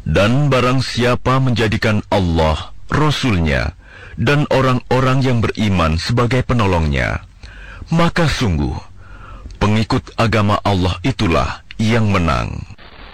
Dan barang siapa menjadikan Allah, Rasul-Nya, dan orang-orang yang beriman sebagai penolongnya, maka sungguh, pengikut agama Allah itulah yang menang.